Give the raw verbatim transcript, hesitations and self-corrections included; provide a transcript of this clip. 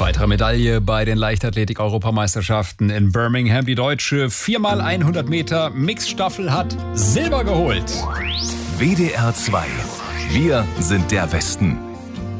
Weitere Medaille bei den Leichtathletik-Europameisterschaften in Birmingham. Die deutsche vier mal hundert Meter Mixstaffel hat Silber geholt. W D R zwei. Wir sind der Westen.